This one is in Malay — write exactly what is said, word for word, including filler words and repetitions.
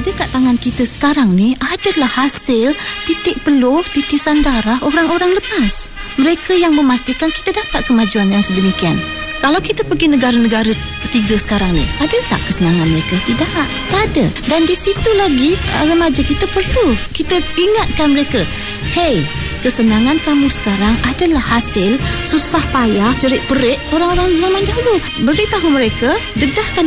ada kat tangan kita sekarang ni adalah hasil titik peluh, titisan darah orang-orang lepas. Mereka yang memastikan kita dapat kemajuan yang sedemikian. Kalau kita pergi negara-negara ketiga sekarang ni, ada tak kesenangan mereka? Tidak, tak ada. Dan di situ lagi remaja kita perlu kita ingatkan mereka, hey, kesenangan kamu sekarang adalah hasil susah payah, jerit-perit orang-orang zaman dahulu. Beritahu mereka, dedahkan